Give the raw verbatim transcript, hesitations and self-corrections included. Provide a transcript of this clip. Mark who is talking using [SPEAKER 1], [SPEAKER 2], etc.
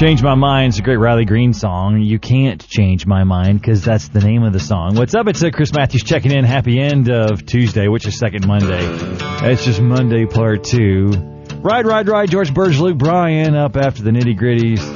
[SPEAKER 1] Change My Mind. It's a great Riley Green song. You can't change my mind because that's the name of the song. What's up? It's uh, Chris Matthews checking in. Happy end of Tuesday, which is second Monday. It's just Monday part two. Ride, ride, ride. George Burge, Luke Bryan up after the nitty gritties.